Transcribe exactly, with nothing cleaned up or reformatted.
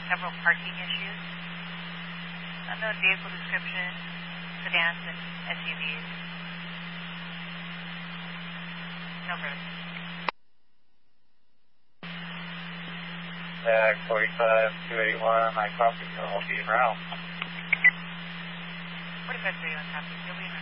several parking issues. Unknown vehicle description, sedans and S U Vs. No further. Tag forty-five two eighty-one, my copy will be around. forty-five two eighty-one, copy. You'll be